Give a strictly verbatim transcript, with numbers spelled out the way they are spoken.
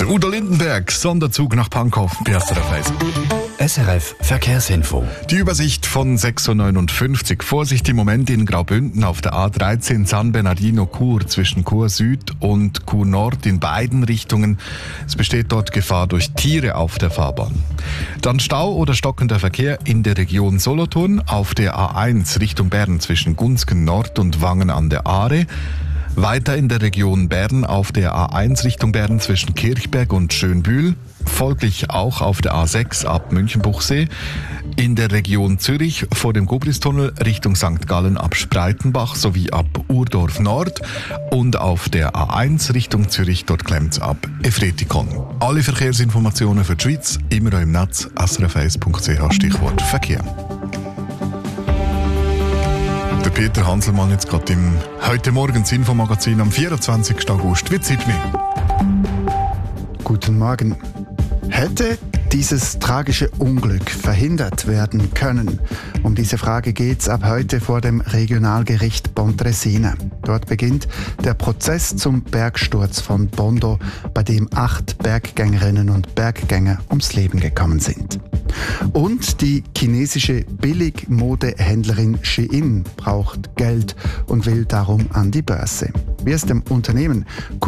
Udo Lindenberg, Sonderzug nach Pankow, bei S R F eins. S R F Verkehrsinfo. Die Übersicht von sechs Uhr neunundfünfzig. Vorsicht im Moment in Graubünden auf der A dreizehn San Bernardino-Chur zwischen Chur Süd und Chur Nord in beiden Richtungen. Es besteht dort Gefahr durch Tiere auf der Fahrbahn. Dann Stau oder stockender Verkehr in der Region Solothurn auf der A eins Richtung Bern zwischen Gunzgen Nord und Wangen an der Aare. Weiter in der Region Bern auf der A eins Richtung Bern zwischen Kirchberg und Schönbühl. Folglich auch auf der A sechs ab Münchenbuchsee. In der Region Zürich vor dem Gubristunnel Richtung Sankt Gallen ab Spreitenbach sowie ab Urdorf Nord. Und auf der A eins Richtung Zürich, dort klemmt's ab Efretikon. Alle Verkehrsinformationen für die Schweiz immer auch im Netz s r f eins punkt c h Stichwort Verkehr. Der Peter Hanselmann jetzt gerade im heute Morgen das Infomagazin am vierundzwanzigsten August. Wie Sydney. Guten Morgen. Hätte dieses tragische Unglück verhindert werden können? Um diese Frage geht's ab heute vor dem Regionalgericht Pontresina. Dort beginnt der Prozess zum Bergsturz von Bondo, bei dem acht Berggängerinnen und Berggänger ums Leben gekommen sind. Und die chinesische Billigmodehändlerin Shein braucht Geld und will darum an die Börse. Wie es dem Unternehmen